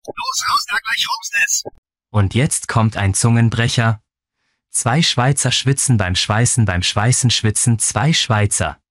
Los, raus da, gleich rumst es. Und jetzt kommt ein Zungenbrecher. 2 Schweizer schwitzen beim Schweißen schwitzen 2 Schweizer.